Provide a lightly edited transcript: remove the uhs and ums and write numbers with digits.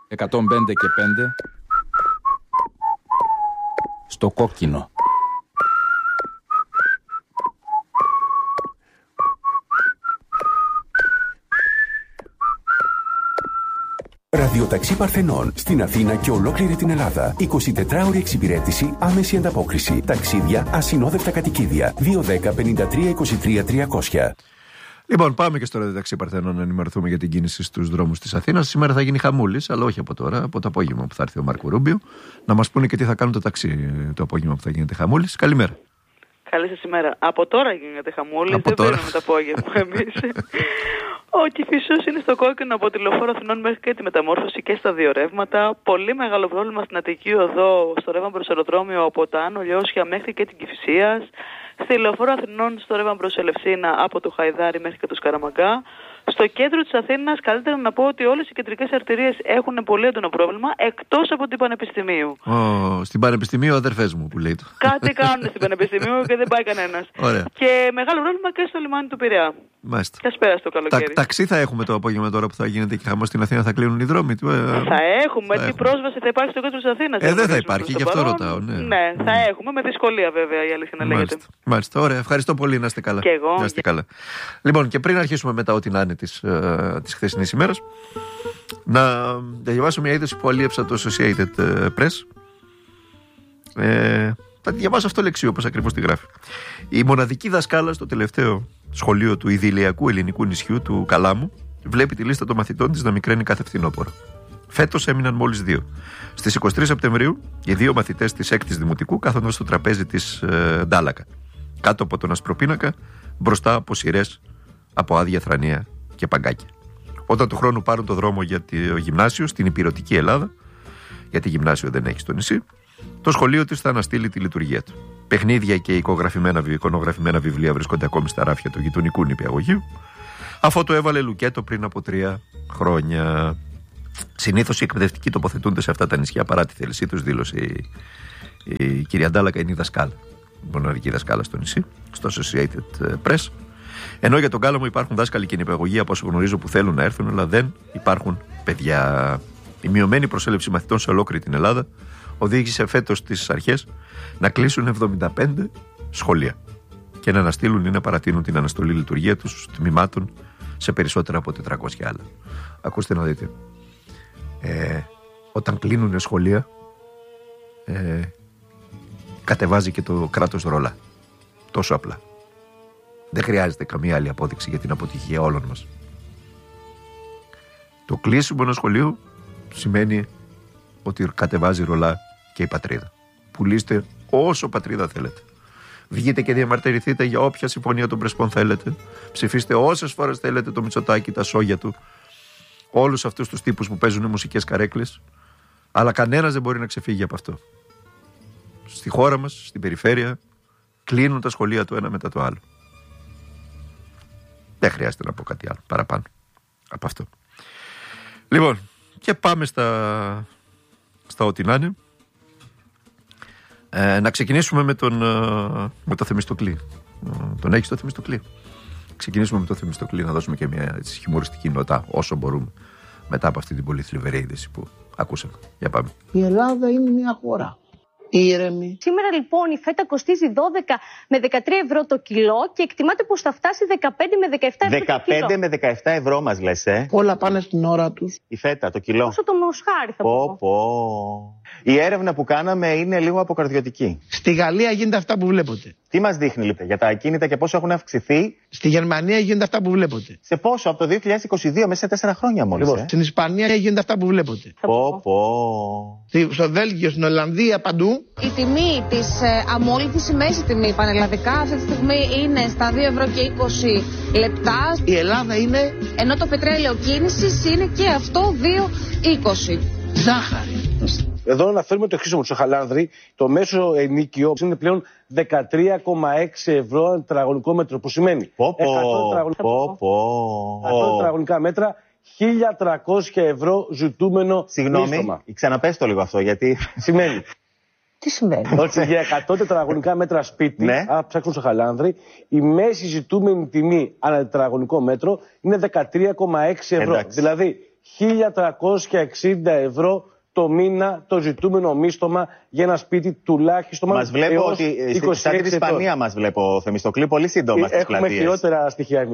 105 και 5 στο κόκκινο. Ραδιοταξί Παρθενών στην Αθήνα και ολόκληρη την Ελλάδα. 24ωρη εξυπηρέτηση, άμεση ανταπόκριση. Ταξίδια, ασυνόδευτα κατοικίδια. 210 53 23 300. Λοιπόν, πάμε και στο Ραδιοταξί Παρθενών να ενημερωθούμε για την κίνηση στους δρόμους της Αθήνας. Σήμερα θα γίνει χαμούλης, αλλά όχι από τώρα, από το απόγευμα που θα έρθει ο Μάρκο Ρούμπιο. Να μας πούνε και τι θα κάνουν το ταξί το απόγευμα που θα γίνεται χαμούλης. Καλημέρα. Καλή σας ημέρα. Από τώρα γίνεται χαμούλης, δεν παίρνουμε το απόγευμα εμείς. Ο Κηφισός είναι στο κόκκινο από τη Λεωφόρο Αθηνών μέχρι και τη Μεταμόρφωση και στα δύο ρεύματα. Πολύ μεγάλο πρόβλημα στην Αττική Οδό, στο ρεύμα προς αεροδρόμιο από τα Άνω Λιώσια μέχρι και την Κηφισίας. Στη Λεωφόρο Αθηνών στο ρεύμα προς Ελευσίνα από το Χαϊδάρι μέχρι και το Σκαραμαγκά. Στο κέντρο της Αθήνας, καλύτερα να πω ότι όλες οι κεντρικές αρτηρίες έχουν πολύ έντονο πρόβλημα, εκτός από την Πανεπιστημίου. Στην Πανεπιστημίου, αδερφές μου που λέει το. Κάτι κάνουν στην Πανεπιστημίου και δεν πάει κανένας. Και μεγάλο πρόβλημα και στο λιμάνι του Πειραιά. Μάλιστα. Καλησπέρα στο καλοκαίρι. Ταξί θα έχουμε το απόγευμα τώρα που θα γίνεται και χαμός στην Αθήνα, θα κλείνουν οι δρόμοι. Θα έχουμε. Τι πρόσβαση θα υπάρχει στο κέντρο της Αθήνας. Δεν θα υπάρχει, γι' αυτό ρωτάω. Ναι, θα έχουμε. Με δυσκολία βέβαια η αλήθεια να λέγεται. Μάλιστα. Ωραία. Ευχαριστώ πολύ. Να είστε καλά. Και εγώ. Να είστε καλά. Λοιπόν, και πριν αρχίσουμε μετά ό,τι να είναι της χθεσινής ημέρας, να διαβάσω μια είδηση που αλίευσα το Associated Press. Θα διαβάσω αυτό λεξίο όπως ακριβώς τη γράφει. Η μοναδική δασκάλα στο τελευταίο σχολείο του ιδηλιακού ελληνικού νησιού του Καλάμου βλέπει τη λίστα των μαθητών της να μικραίνει κάθε φθινόπωρο. Φέτος έμειναν μόλις 2. Στις 23 Σεπτεμβρίου οι 2 μαθητές της 6ης Δημοτικού κάθονταν στο τραπέζι της Ντάλακα, κάτω από τον Ασπροπίνακα, μπροστά από σειρές από άδεια θρανία και παγκάκια. Όταν του χρόνου πάρουν το δρόμο για το γυμνάσιο στην υπηρετική Ελλάδα, γιατί γυμνάσιο δεν έχει στο νησί, το σχολείο της θα αναστείλει τη λειτουργία του. Παιχνίδια και εικονογραφημένα βιβλία βρίσκονται ακόμη στα ράφια του γειτονικού νηπιαγωγείου, αφού το έβαλε λουκέτο πριν από 3 χρόνια. Συνήθως οι εκπαιδευτικοί τοποθετούνται σε αυτά τα νησιά παρά τη θέλησή τους, δήλωσε η κυρία Ντάλακα, είναι η δασκάλα, η μοναδική δασκάλα στο νησί, στο Associated Press. Ενώ για τον Κάλαμο υπάρχουν δάσκαλοι και νηπιαγωγοί από όσο γνωρίζω που θέλουν να έρθουν, αλλά δεν υπάρχουν παιδιά. Η μειωμένη προσέλευση μαθητών σε ολόκληρη την Ελλάδα οδήγησε φέτος στις αρχές να κλείσουν 75 σχολεία και να αναστείλουν ή να παρατείνουν την αναστολή λειτουργία τους τμήματων σε περισσότερα από 400 άλλα. Ακούστε να δείτε. Όταν κλείνουν σχολεία, κατεβάζει και το κράτος ρόλα. Τόσο απλά. Δεν χρειάζεται καμία άλλη απόδειξη για την αποτυχία όλων μας. Το κλείσιμο ενός σχολείου σημαίνει ότι κατεβάζει ρολά και η πατρίδα. Πουλήστε όσο πατρίδα θέλετε. Βγείτε και διαμαρτυρηθείτε για όποια συμφωνία των Πρεσπών θέλετε. Ψηφίστε όσες φορές θέλετε το Μητσοτάκη, τα σόγια του, όλους αυτούς τους τύπους που παίζουν μουσικές καρέκλες. Αλλά κανένας δεν μπορεί να ξεφύγει από αυτό. Στη χώρα μας, στην περιφέρεια, κλείνουν τα σχολεία το ένα μετά το άλλο. Δεν χρειάζεται να πω κάτι άλλο παραπάνω από αυτό. Λοιπόν, και πάμε στα ό,τι να είναι. Να ξεκινήσουμε με το Θεμιστοκλή. Τον έχεις το Θεμιστοκλή? Ξεκινήσουμε με το Θεμιστοκλή, να δώσουμε και μια χιουμοριστική νότα όσο μπορούμε μετά από αυτή την πολύ θλιβερή είδηση που ακούσαμε. Για πάμε. Η Ελλάδα είναι μια χώρα ήρεμη. Σήμερα λοιπόν η φέτα κοστίζει 12 με 13 ευρώ το κιλό και εκτιμάται πως θα φτάσει 15 με 17 ευρώ το κιλό. 15 με 17 ευρώ μας λες, Όλα πάνε στην ώρα τους. Η φέτα, το κιλό. Όσο το μοσχάρι θα πω. Η έρευνα που κάναμε είναι λίγο αποκαρδιωτική. Στη Γαλλία γίνεται αυτά που βλέπετε. Τι μας δείχνει λοιπόν για τα ακίνητα και πόσο έχουν αυξηθεί? Στη Γερμανία γίνεται αυτά που βλέπετε. Σε πόσο? Από το 2022 μέσα σε 4 χρόνια μόλις. Λοιπόν, στην Ισπανία γίνεται αυτά που βλέπετε. Στο Βέλγιο, στην Ολλανδία, παντού. Η τιμή της αμόλυφης, η μέση τιμή πανελλαδικά αυτή τη στιγμή είναι στα 2 ευρώ και 20 λεπτά. Η Ελλάδα είναι... Ενώ το πετρέλαιο κίνησης είναι και αυτό 2,20. Ζάχαρη. Εδώ αναφέρουμε το εξής όμως, στο Χαλάνδρη, το μέσο ενίκιο είναι πλέον 13,6 ευρώ ένα τετραγωνικό μέτρο, που σημαίνει 100 τετραγωνικά μέτρα, 1.300 ευρώ ζητούμενο. Συγγνώμη, ξαναπες το λίγο αυτό, γιατί σημαίνει. Τι σημαίνει? Ότι για 100 τετραγωνικά μέτρα σπίτι, αν ψάξουν στο Χαλάνδρη, η μέση ζητούμενη τιμή ανά τετραγωνικό μέτρο είναι 13,6 ευρώ. Εντάξει. Δηλαδή 1.360 ευρώ το μήνα το ζητούμενο μίστομα για ένα σπίτι τουλάχιστον. Μας βλέπω ότι σαν την Ισπανία μας βλέπω, Θεμιστοκλή, πολύ σύντομα στις πλατείες. Έχουμε χειρότερα στοιχεία εμείς.